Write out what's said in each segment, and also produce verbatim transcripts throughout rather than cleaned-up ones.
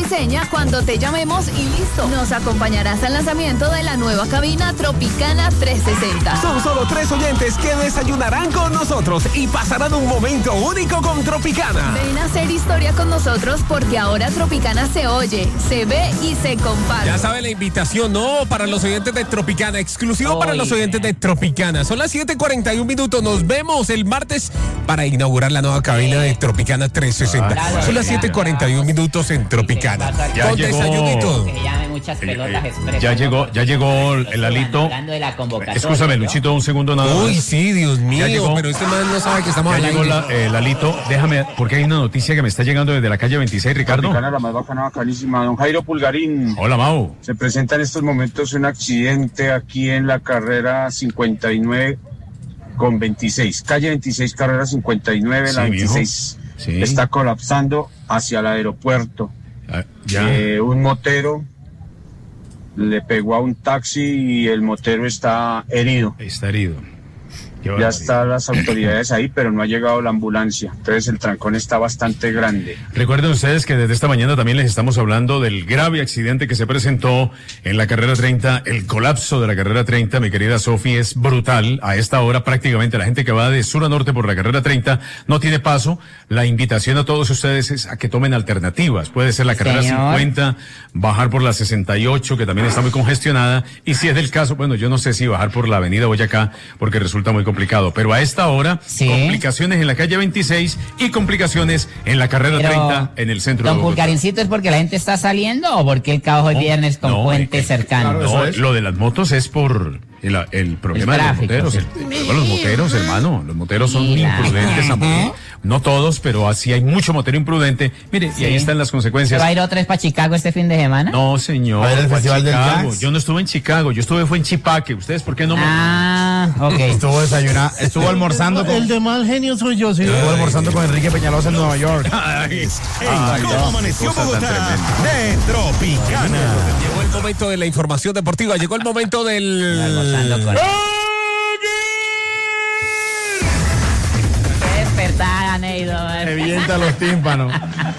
seña cuando te llamemos y listo. Nos acompañarás al lanzamiento de la nueva cabina Tropicana trescientos sesenta. Son solo tres oyentes que desayunarán con nosotros y pasarán un momento único con Tropicana. Ven a hacer historia con nosotros porque ahora Tropicana se oye, se ve y se comparte. Ya sabe la invitación, ¿no? Para los oyentes de Tropicana, exclusivo Oye. para los oyentes de Tropicana. Son las siete cuarenta y un minutos. Nos vemos el martes para inaugurar la nueva cabina de Tropicana trescientos sesenta. Ah, Son las siete cuarenta y un minutos en Tropicana. Ya con llegó, desayuno y todo. Muchas pelotas eh, eh, ya llegó, ya llegó el Alito. Escúchame, Luchito, un segundo nada más. Uy, sí, Dios mío, llegó, pero este man no sabe que estamos ya hablando. Ya llegó la, el Alito, déjame, porque hay una noticia que me está llegando desde la calle veintiséis, Ricardo. Tropicana, la más bacana, bacanísima. Don Jairo Pulgarín. Hola, Mau. Se presenta en estos momentos un accidente aquí en la carrera cincuenta y nueve con veintiséis. Calle veintiséis, carrera cincuenta y nueve, sí, la veintiséis. Sí. Está colapsando hacia el aeropuerto. Ah, ya. Eh, un motero le pegó a un taxi y el motero está herido. Está herido. Ya están las autoridades ahí, pero no ha llegado la ambulancia. Entonces el trancón está bastante grande. Recuerden ustedes que desde esta mañana también les estamos hablando del grave accidente que se presentó en la carrera treinta. El colapso de la carrera treinta, mi querida Sofi, es brutal. A esta hora prácticamente la gente que va de sur a norte por la carrera treinta no tiene paso. La invitación a todos ustedes es a que tomen alternativas. Puede ser la carrera Señor. cincuenta, bajar por la sesenta y ocho, que también está muy congestionada. Y si es del caso, bueno, yo no sé si bajar por la avenida Boyacá, porque resulta muy complicado. complicado, pero a esta hora, sí. complicaciones en la calle veintiséis y complicaciones en la carrera pero, treinta en el centro don de Bogotá. Pulgarincito, ¿es porque la gente está saliendo o porque el caos hoy no, viernes con no, puente es, cercano? No, lo de las motos es por el, el problema el tráfico, de los moteros. Sí. El, el, los moteros, hermano, los moteros son sí, imprudentes. Uh-huh. No todos, pero así hay mucho motero imprudente. Mire, sí. y ahí están las consecuencias. ¿Va a ir otra vez para Chicago este fin de semana? No, señor. ¿Va a ir al Festival del Jazz? Yo no estuve en Chicago, yo estuve fue en Chipaque. ¿Ustedes por qué no? Ah, ok. Estuvo desayunando, estuvo almorzando con... El de mal genio soy yo, sí. Estuvo almorzando con Enrique Peñalosa en Nueva York. Ay, ay, ¿cómo no, amaneció Bogotá? De Tropicana. Llegó el momento de la información deportiva, llegó el momento del... Almorzando con... Despertada, Neido. Revienta los tímpanos.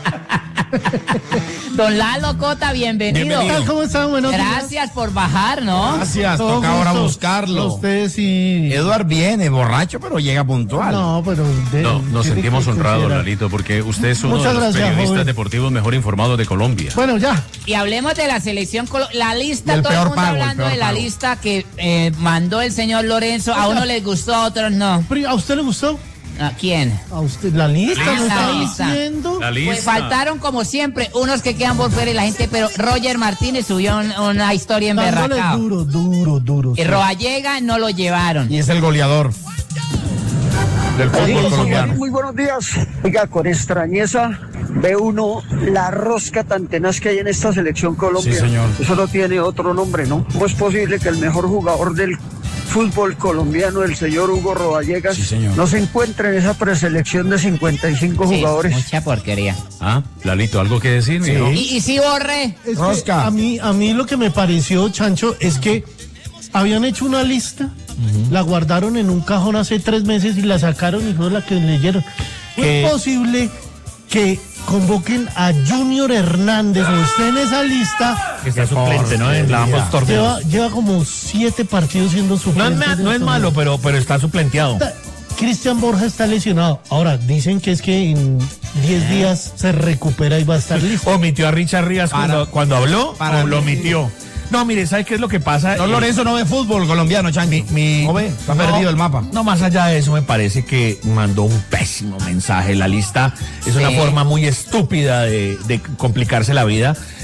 Don Lalo Cota, bienvenido. bienvenido. ¿Cómo están? Buenos Gracias días. por bajar, ¿no? Gracias, Todo toca gusto. ahora buscarlo. Ustedes sí. Eduard viene borracho, pero llega puntual. No, pero... De, no, nos sentimos honrados, Lalito, porque usted es uno Muchas de los gracias, periodistas joven. deportivos mejor informados de Colombia. Bueno, ya. Y hablemos de la selección, la lista, todo el mundo pago, hablando el de la pago. lista que eh, mandó el señor Lorenzo. A uno les gustó, a otros no. ¿A usted le gustó? ¿A quién? A usted, la lista, la ¿no lista. está diciendo? La lista. Pues faltaron como siempre unos que quedan por fuera y la gente, pero Roger Martínez subió un, una historia en berracao. Duro, duro, duro. Y sí. Roallega no lo llevaron. Y es el goleador del fútbol colombiano. Muy buenos días. Oiga, con extrañeza ve uno la rosca tan tenaz que hay en esta selección Colombia. Sí, señor. Eso no tiene otro nombre, ¿no? ¿Cómo es posible que el mejor jugador del fútbol colombiano, el señor Hugo Rodallegas, sí, no se encuentra en esa preselección de cincuenta y cinco sí, jugadores? Mucha porquería. Ah, Lalito, ¿algo que decir? Sí. ¿Y, y si borré? Es Rosca. A mí, a mí lo que me pareció, Chancho, es que habían hecho una lista, uh-huh. la guardaron en un cajón hace tres meses y la sacaron y fue la que leyeron. ¿Es posible que convoquen a Junior Hernández o esté en esa lista? Que está suplente, ¿no? En la ambos torneos. Lleva, lleva como siete partidos siendo suplente. No es, no es malo, pero, pero está suplenteado. Cristian Borja está lesionado. Ahora, dicen que es que en diez días se recupera y va a estar listo. Omitió a Richard Rías cuando, cuando habló, para o lo omitió. No, mire, ¿sabes qué es lo que pasa? No, Lorenzo no ve fútbol colombiano, Chanchi. Mi, mi, ¿No ve? Está no, perdido el mapa. No, más allá de eso, me parece que mandó un pésimo mensaje. La lista es sí. una forma muy estúpida de, de complicarse la vida.